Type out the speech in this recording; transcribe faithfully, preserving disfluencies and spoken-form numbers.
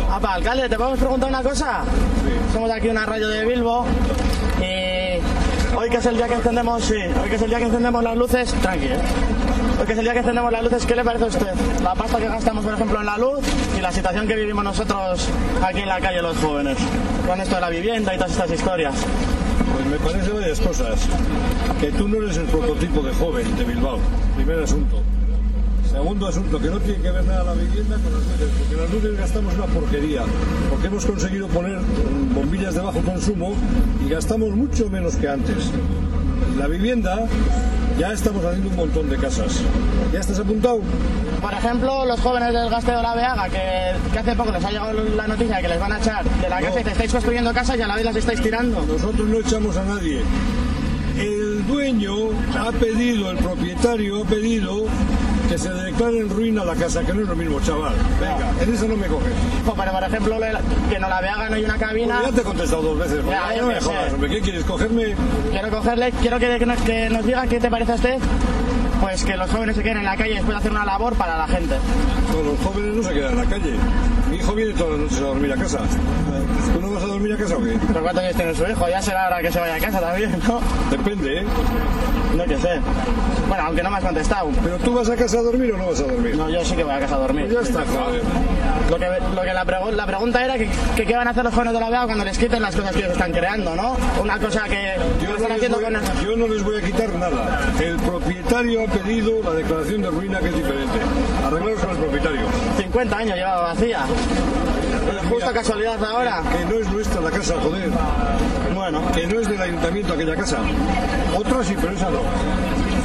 Apa, alcalde, ¿te podemos preguntar una cosa? Sí. Somos de aquí una radio de Bilbo y hoy que es el día que encendemos, sí, hoy que es el día que encendemos las luces, tranqui, ¿eh? Hoy que es el día que encendemos las luces, ¿qué le parece a usted? La pasta que gastamos, por ejemplo, en la luz y la situación que vivimos nosotros aquí en la calle los jóvenes, con esto de la vivienda y todas estas historias. Pues me parece varias cosas. Que tú no eres el prototipo de joven de Bilbao, primer asunto. Segundo asunto, que no tiene que ver nada la vivienda con las luces, porque las luces gastamos una porquería, porque hemos conseguido poner bombillas de bajo consumo y gastamos mucho menos que antes. La vivienda, ya estamos haciendo un montón de casas. ¿Ya estás apuntado? Por ejemplo, los jóvenes del Gasteo de la Beaga, que, que hace poco les ha llegado la noticia de que les van a echar de la no. casa y te estáis construyendo casas y a la vez las estáis tirando. Nosotros no echamos a nadie. El dueño ha pedido, el propietario ha pedido que se declare en ruina la casa, que no es lo mismo, chaval. Venga, no. En eso no me coges. Pero, por ejemplo, que no la Beaga no hay una cabina... Pues ya te he contestado dos veces, ya, ya no me jodas, hombre. ¿Qué quieres, cogerme? Quiero cogerle, quiero que, que, nos, que nos diga qué te parece a usted, pues que los jóvenes se queden en la calle después de hacer una labor para la gente. No, los jóvenes no se quedan en la calle. Mi hijo viene todas las noches a dormir a casa. ¿Tú no vas a dormir a casa o qué? ¿Pero cuántos años tiene su hijo? Ya será hora que se vaya a casa también, ¿no? Depende, ¿eh? No que sé. Bueno, aunque no me has contestado. ¿Pero tú vas a casa a dormir o no vas a dormir? No, yo sí que voy a casa a dormir. Pues ya está, joder. Lo que, lo que la, pregu la pregunta era que, que qué van a hacer los jóvenes de la Beaga cuando les quiten las cosas que ellos están creando, ¿no? Una cosa que yo no, están haciendo voy, con... yo no les voy a quitar nada. El propietario ha pedido la declaración de ruina, que es diferente. Arreglaros con el propietario. cincuenta años llevaba vacía. Justo casualidad ahora. Que, que no es nuestra la casa, joder. Bueno. Que no es del ayuntamiento aquella casa. Otra sí, pero esa no.